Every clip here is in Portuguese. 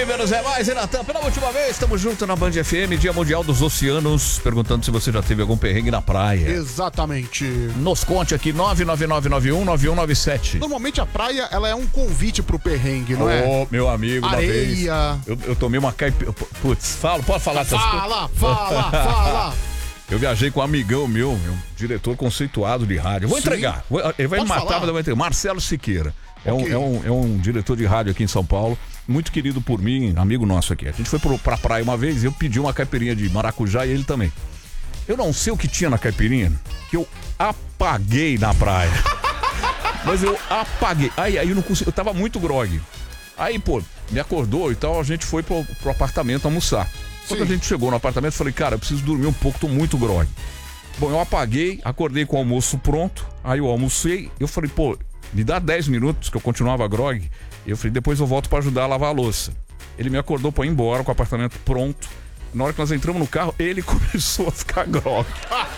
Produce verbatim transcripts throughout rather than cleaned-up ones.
menos é mais, e Natan, pela última vez, estamos juntos na Band F M, Dia Mundial dos Oceanos, perguntando se você já teve algum perrengue na praia. Exatamente. Nos conte aqui, nove nove nove nove um nove um nove sete. Normalmente a praia, ela é um convite pro perrengue, não Ô, é? meu amigo, uma Areia. vez, eu, eu tomei uma caipira, putz, fala, pode falar essas coisas? Fala, fala, fala. Eu viajei com um amigão meu, meu diretor conceituado de rádio. Vou Sim. entregar. Vou- Ele vai Pode me matar, falar. mas eu vou entregar. Marcelo Siqueira. É, Ok. um, é, um, é um diretor de rádio aqui em São Paulo, muito querido por mim, amigo nosso aqui. A gente foi pro, pra praia uma vez e eu pedi uma caipirinha de maracujá e ele também. Eu não sei o que tinha na caipirinha, que eu apaguei na praia. Mas eu apaguei. Aí, aí eu não consegui, eu tava muito grogue. Aí, pô, me acordou e tal, a gente foi pro, pro apartamento almoçar. Quando a Sim. gente chegou no apartamento, eu falei, cara, eu preciso dormir um pouco, tô muito grogue. Bom, eu apaguei, acordei com o almoço pronto, aí eu almocei, eu falei, pô, me dá dez minutos, que eu continuava grogue. Eu falei, depois eu volto pra ajudar a lavar a louça. Ele me acordou pra ir embora com o apartamento pronto. Na hora que nós entramos no carro, ele começou a ficar grogue.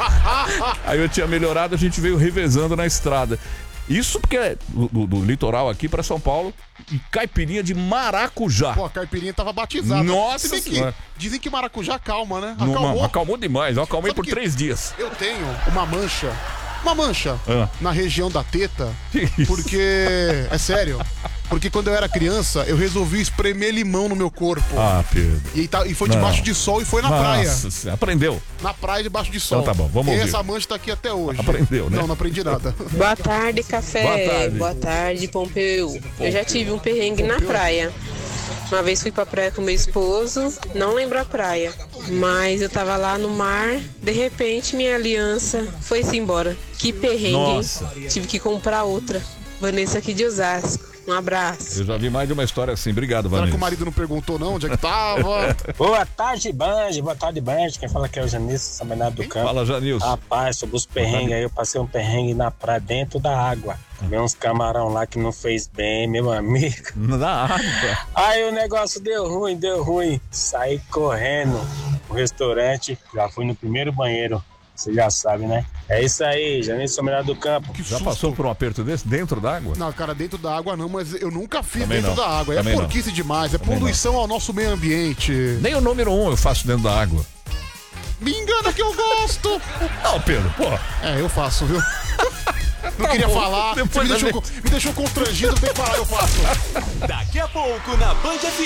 Aí eu tinha melhorado, a gente veio revezando na estrada. Isso porque é do, do- do litoral aqui pra São Paulo, e caipirinha de maracujá. Pô, a caipirinha tava batizada. Nossa Se bem que Senhora. dizem que maracujá acalma, né? Não, Acalmou. mano, acalmou demais, eu acalmei Sabe por que- três dias. Eu tenho uma mancha, uma mancha Ah. na região da teta, Que isso? porque, é sério, porque quando eu era criança, eu resolvi espremer limão no meu corpo. Ah, Pedro. E, tá- e foi Não. debaixo de sol e foi na praia. Nossa Senhora, aprendeu. Na praia debaixo de sol. Então tá bom, vamos E ouvir. essa mancha tá aqui até hoje. Aprendeu, né? Não, não aprendi nada. Boa tarde, café. Boa tarde. Boa tarde, Pompeu. Eu já tive um perrengue na praia. Uma vez fui pra praia com meu esposo, não lembro a praia, mas eu tava lá no mar, de repente minha aliança foi-se embora. Que perrengue, hein? Nossa. Tive que comprar outra. Vanessa aqui de Osasco. Um abraço. Eu já vi mais de uma história assim. Obrigado, Será Vanessa. que o marido não perguntou não onde é que tava? Boa tarde, Band. Boa tarde, Band. Quem fala aqui é o Janilson, São Bernardo do Campo. Fala, Janilson. Rapaz, sobre os perrengues aí, eu passei um perrengue na praia dentro da água. Comi uns camarão lá que não fez bem, meu amigo. Na água. Aí o negócio deu ruim, deu ruim. Saí correndo pro restaurante, já fui no primeiro banheiro. Você já sabe, né? É isso aí, Janilson, São Bernardo do Campo. Que Já susto. passou por um aperto desse dentro d'água? Não, cara, dentro da água não, mas eu nunca fiz Também dentro não. da água. É Também não. porquice demais, é Também poluição ao nosso meio ambiente. Nem o número um eu faço dentro da água. Me engana que eu gosto. Não, Pedro, pô. É, eu faço, viu? Não queria falar, você Depois me da deixou, me deixou constrangido, tem que falar, eu faço. Daqui a pouco na Band F